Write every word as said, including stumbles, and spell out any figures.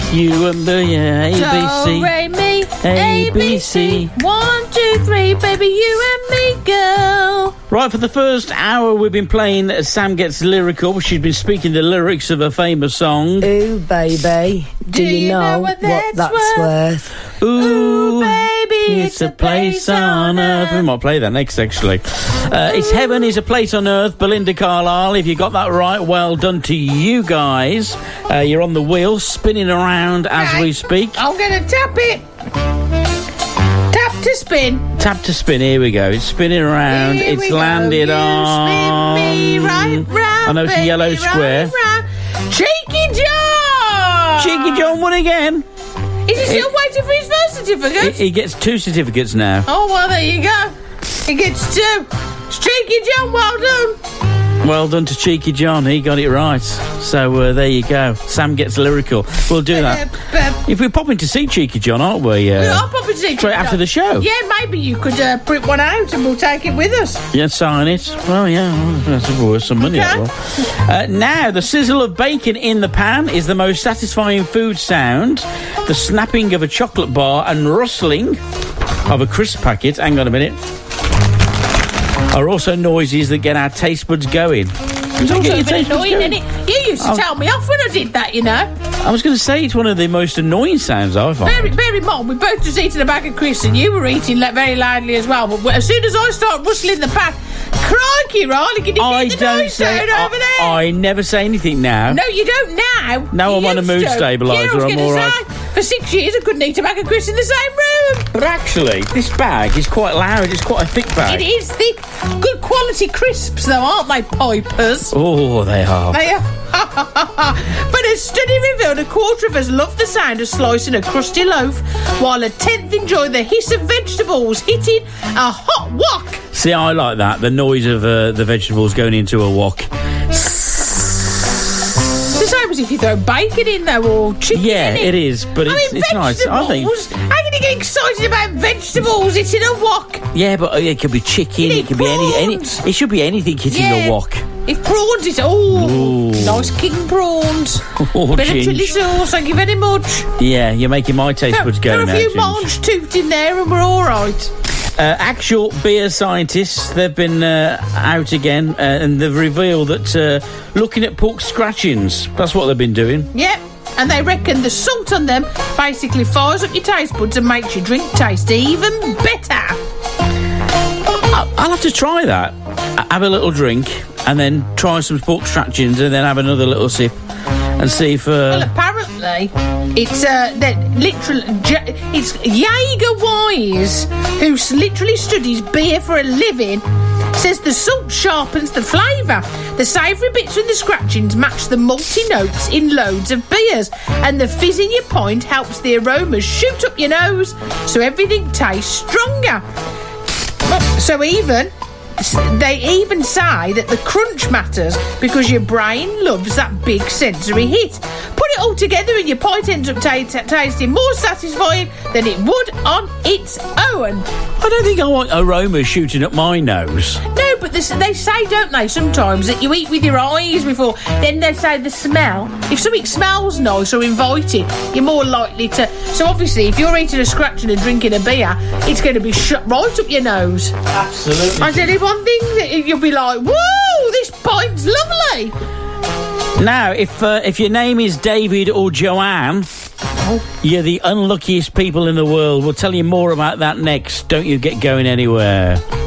You and me, yeah, A B C. Do, re, mi, A, B, C. One, two, three, baby, you and me, girl. Right, for the first hour we've been playing Sam Gets Lyrical. She's been speaking the lyrics of a famous song. Ooh, baby, do, Do you, you know, know what that's, what that's worth? Ooh, Ooh, baby, it's a place on earth. We might play that next, actually. Uh, it's Heaven is a Place on Earth, Belinda Carlisle. If you got that right, well done to you guys. Uh, you're on the wheel, spinning around as Right. we speak. I'm going to tap it. Tap to spin. Tap to spin, here we go. It's spinning around. Here we it's go. landed You on... spin me right round, I know it's a baby, yellow right square. round. Cheeky John! Cheeky John won again. Is he still waiting for his birth certificate? He, he gets two certificates now. Oh, well, there you go. He gets two. Cheeky John, well done. Well done to Cheeky John. He got it right. So uh, there you go. Sam Gets Lyrical. We'll do that. Uh, uh, If we're popping to see Cheeky John, aren't we? Uh, I'll pop it to you. straight after the show. Yeah, maybe you could uh, print one out and we'll take it with us. Yeah, sign it. Well, yeah, well, that's worth some money. Okay. That will. Uh, now, the sizzle of bacon in the pan is the most satisfying food sound. The snapping of a chocolate bar and rustling of a crisp packet. Hang on a minute. Are also noises that get our taste buds going. It's also Get your a bit taste buds annoying, going. isn't it? You used to Oh. tell me off when I did that, you know. I was going to say it's one of the most annoying sounds I find. Bear, bear in mind, we both just eating a bag of crisps and you were eating like, very loudly as well. But as soon as I start rustling the pack, crikey, Riley, can you I get the don't noise say. down over there? I, I never say anything now. No, you don't now. Now You I'm on a used mood to. stabiliser, Yeah, I was I'm gonna all say, right. For six years, I couldn't eat a bag of crisps in the same room. But actually, this bag is quite loud. It's quite a thick bag. It is thick, good quality crisps, though, aren't they, Pipers? Oh, they are. They are. But a study revealed a quarter of us love the sound of slicing a crusty loaf, while a tenth enjoy the hiss of vegetables hitting a hot wok. See, I like that. The noise of uh, the vegetables going into a wok. It's the same as if you throw bacon in there or chicken Yeah, in it. it is, but I it's, mean, it's nice. I think. vegetables? How can you get excited about vegetables hitting a wok? Yeah, but uh, it could be chicken. You It need could be any, any. prawns. It should be anything hitting Yeah. a wok. If prawns, it's oh, Ooh. nice king prawns. Oh, Bit of ginge. chilli sauce, thank you very much. Yeah, you're making my taste buds go There are now. a few Ginge. mange toot in there and we're all right. Uh, actual beer scientists, they've been uh, out again uh, and they've revealed that uh, looking at pork scratchings, that's what they've been doing. Yep. And they reckon the salt on them basically fires up your taste buds and makes your drink taste even better. I'll, I'll have to try that. I- Have a little drink and then try some pork scratchings and then have another little sip and see if... Well, Uh, apparently, it's uh, that literally it's Jaeger Wise, who s- literally studies beer for a living, says the salt sharpens the flavour. The savoury bits and the scratchings match the malty notes in loads of beers, and the fizz in your pint helps the aromas shoot up your nose, so everything tastes stronger. So even they even say that the crunch matters because your brain loves that big sensory hit. Put it all together and your pint ends up t- t- tasting more satisfying than it would on its own. I don't think I want aroma shooting up my nose. No, but this, they say, don't they, sometimes that you eat with your eyes before. Then they say the smell. If something smells nice or inviting, you're more likely to. So obviously, if you're eating a scratching and drinking a beer, it's going to be shut right up your nose. Absolutely. I tell you one thing, that you'll be like, whoa, this pint's lovely. Now, if uh, if your name is David or Joanne, you're the unluckiest people in the world. We'll tell you more about that next. Don't you get going anywhere.